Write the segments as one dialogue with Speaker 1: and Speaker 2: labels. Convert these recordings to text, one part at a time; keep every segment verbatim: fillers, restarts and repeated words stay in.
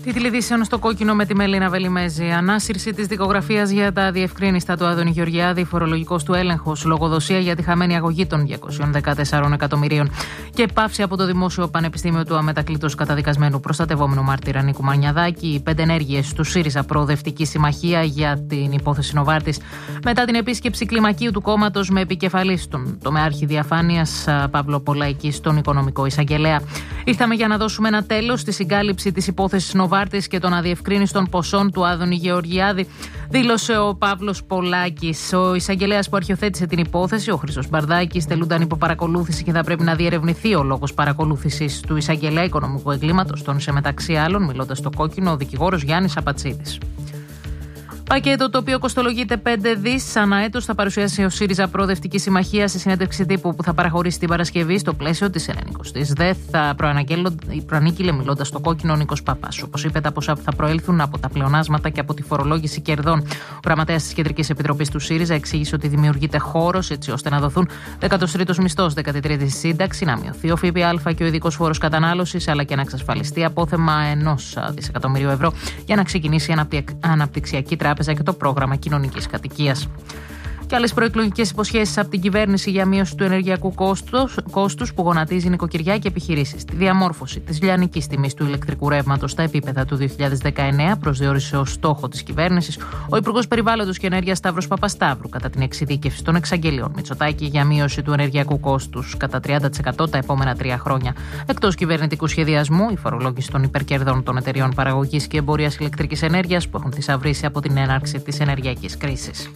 Speaker 1: Τίτλοι ειδήσεων στο κόκκινο με τη Μελίνα Βελιμέζη. Ανάσυρση της δικογραφίας για τα διευκρίνιστα του Άδωνη Γεωργιάδη, φορολογικός του έλεγχος, λογοδοσία για τη χαμένη αγωγή των διακόσιων δεκατέσσερις εκατομμυρίων και πάυση από το Δημόσιο Πανεπιστήμιο του αμετακλήτως καταδικασμένου προστατευόμενου μάρτυρα Νίκου Μανιαδάκη. Οι πέντε ενέργειες του ΣΥΡΙΖΑ Προοδευτική Συμμαχία για την υπόθεση Νοβάρτης μετά την επίσκεψη κλιμακίου του κόμματος με επικεφαλής τον τομεάρχη διαφάνειας Παύλο Πολαϊκή στον οικονομικό εισαγγελέα. Ήρθαμε για να δώσουμε ένα τέλος στη συγκάλυψη της υπόθεσης Νοβάρτης και των αδιευκρίνιστων ποσών του Άδωνη Γεωργιάδη, δήλωσε ο Παύλος Πολάκης. Ο εισαγγελέας που αρχιοθέτησε την υπόθεση, ο Χρήστος Μπαρδάκης, τελούνταν υπό παρακολούθηση και θα πρέπει να διερευνηθεί ο λόγος παρακολούθησης του εισαγγελέα οικονομικού εγκλήματος, τόνισε μεταξύ άλλων, μιλώντας στο κόκκινο, ο δικηγόρος Γιάννης Απατσίδης. Πακέτο το οποίο κοστολογείται πέντε δις ανά έτος θα παρουσιάσει ο ΣΥΡΙΖΑ Προοδευτική Συμμαχία σε συνέντευξη τύπου που θα παραχωρήσει την Παρασκευή στο πλαίσιο της ενενηκοστής ΔΕΘ. Θα προανήγγειλε μιλώντας στο κόκκινο ο Νίκος Παπάς. Όπως είπε, τα ποσά που θα προέλθουν από τα πλεονάσματα και από τη φορολόγηση κερδών. Ο γραμματέας της Κεντρικής Επιτροπής του ΣΥΡΙΖΑ εξήγησε ότι δημιουργείται χώρος έτσι ώστε να δοθούν δέκατος τρίτος μισθός, δέκατη τρίτη σύνταξη, να μειωθεί ο ΦΠΑ και ο ειδικός φόρος κατανάλωσης, αλλά και να εξασφαλιστεί απόθεμα ενός δισεκατομμυρίου ευρώ για να ξεκινήσει η αναπτυξιακή τράπεζα και το πρόγραμμα κοινωνικής κατοικίας. Και άλλες προεκλογικές υποσχέσεις από την κυβέρνηση για μείωση του ενεργειακού κόστους που γονατίζει νοικοκυριά και επιχειρήσεις. Τη διαμόρφωση της λιανικής τιμής του ηλεκτρικού ρεύματος στα επίπεδα του δύο χιλιάδες δεκαεννέα προσδιορίσε ως στόχο της κυβέρνησης ο Υπουργός Περιβάλλοντος και Ενέργειας Σταύρος Παπασταύρου κατά την εξειδίκευση των εξαγγελιών Μητσοτάκη για μείωση του ενεργειακού κόστους κατά τριάντα τοις εκατό τα επόμενα τρία χρόνια. Εκτός κυβερνητικού σχεδιασμού, η φορολόγηση των υπερκερδών των εταιριών παραγωγής και εμπορίας ηλεκτρικής ενέργειας που έχουν θησαυρίσει από την έναρξη της ενεργειακής κρίσης.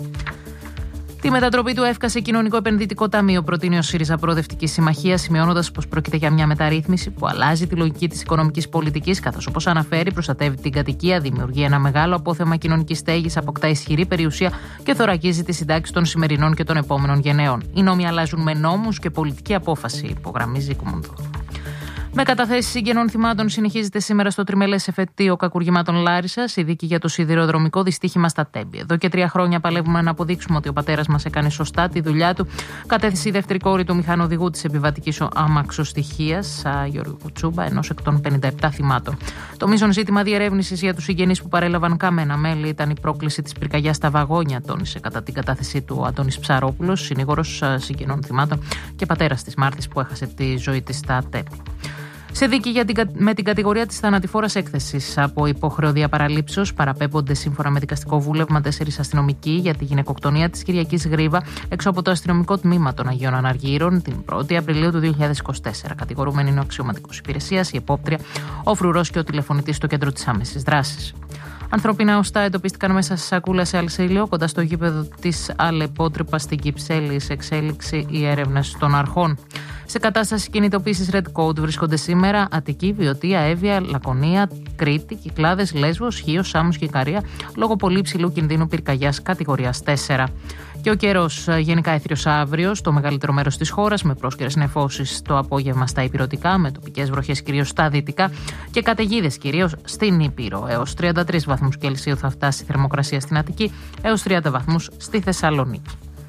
Speaker 1: Τη μετατροπή του ΕΦΚΑ σε κοινωνικό επενδυτικό ταμείο προτείνει ο ΣΥΡΙΖΑ Προοδευτική Συμμαχία, σημειώνοντας πως πρόκειται για μια μεταρρύθμιση που αλλάζει τη λογική της οικονομικής πολιτικής, καθώς όπως αναφέρει, προστατεύει την κατοικία, δημιουργεί ένα μεγάλο απόθεμα κοινωνικής στέγης, αποκτά ισχυρή περιουσία και θωρακίζει τη συντάξη των σημερινών και των επόμενων γενναίων. Οι νόμοι αλλάζουν με νόμους και πολιτική απόφαση, υπογραμμίζει η Κουμουνδούρου. Με καταθέσεις συγγενών θυμάτων συνεχίζεται σήμερα στο τριμελές εφετείο κακουργημάτων Λάρισσας η δίκη για το σιδηροδρομικό δυστύχημα στα Τέμπη. Εδώ και τρία χρόνια παλεύουμε να αποδείξουμε ότι ο πατέρας μας έκανε σωστά τη δουλειά του. Κατέθεσε η δεύτερη κόρη του μηχανοδηγού της επιβατικής αμαξοστοιχείας, Γιώργου Κουτσούμπα, ενός εκ των πενήντα επτά θυμάτων. Το μείζον ζήτημα διερεύνησης για τους συγγενείς που παρέλαβαν κάμενα μέλη ήταν η πρόκληση της πυρκαγιάς στα βαγόνια, τόνισε κατά την κατάθεσή του ο Αντώνης Ψαρόπουλος, συνήγορος συγγενών θυμάτων και πατέρας της Μάρτης που έχασε τη ζωή της στα Τέμπη. Σε δίκη για την, με την κατηγορία της θανατηφόρας έκθεσης από υποχρεωδία παραλήψεως παραπέμπονται σύμφωνα με δικαστικό βούλευμα τέσσερις αστυνομικοί για τη γυναικοκτονία της Κυριακής Γρίβα έξω από το αστυνομικό τμήμα των Αγίων Αναργύρων την πρώτη Απριλίου του δύο χιλιάδες είκοσι τέσσερα. Κατηγορούμενοι είναι ο αξιωματικός υπηρεσίας, η επόπτρια, ο φρουρός και ο τηλεφωνητής στο κέντρο της άμεσης δράσης. Ανθρώπινα οστά εντοπίστηκαν μέσα σε σακούλα σε Αλσίλιο, κοντά στο γήπεδο της Αλεπότρυπα στην Κυψέλη, σε εξέλιξη οι έρευνες των αρχών. Σε κατάσταση κινητοποίησης Red Code βρίσκονται σήμερα Αττική, Βιωτία, Εύβοια, Λακωνία, Κρήτη, Κυκλάδες, Λέσβος, Χίος, Σάμος και Ικαρία, λόγω πολύ υψηλού κινδύνου πυρκαγιάς κατηγορίας τέσσερα. Και ο καιρός γενικά έθριος αύριο στο μεγαλύτερο μέρος της χώρας, με πρόσκαιρες νεφώσεις το απόγευμα στα ηπειρωτικά, με τοπικές βροχές κυρίως στα δυτικά και καταιγίδες κυρίως στην Ήπειρο. Έως τριάντα τρεις βαθμούς Κελσίου θα φτάσει η θερμοκρασία στην Αττική, έως τριάντα βαθμούς στη Θεσσαλονίκη.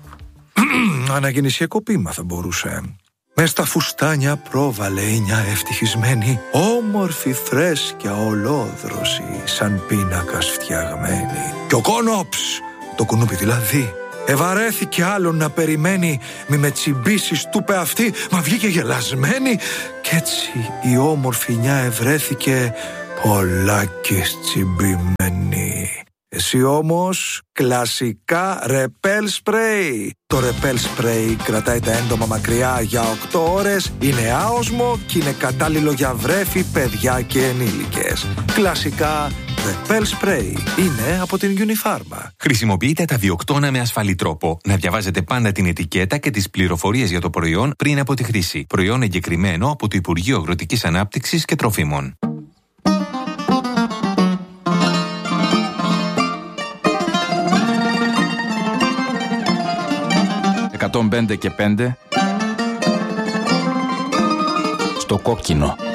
Speaker 2: Αναγεννησιακό ποίημα θα μπορούσε. Μες στα φουστάνια πρόβαλε η μια ευτυχισμένη, όμορφη φρέσκια ολόδρωση, σαν πίνακας φτιαγμένη. Και ο κόνοψ, το κουνούπι δηλαδή, ευαρέθηκε άλλον να περιμένει, μη με τσιμπήσεις του πε αυτή, μα βγήκε γελασμένη. Κι έτσι η όμορφη νιά ευρέθηκε πολλάκις τσιμπημένη. Εσύ όμως κλασικά ρεπέλ σπρέι. Το ρεπέλ σπρέι κρατάει τα έντομα μακριά για οκτώ ώρες, είναι άοσμο και είναι κατάλληλο για βρέφη, παιδιά και ενήλικες. Κλασικά ρεπέλ σπρέι είναι από την Unifarma.
Speaker 3: Χρησιμοποιείτε τα διοκτώνα με ασφαλή τρόπο. Να διαβάζετε πάντα την ετικέτα και τις πληροφορίες για το προϊόν πριν από τη χρήση. Προϊόν εγκεκριμένο από το Υπουργείο Αγροτικής Ανάπτυξης και Τροφίμων.
Speaker 4: εκατόν πέντε και πέντε στο κόκκινο.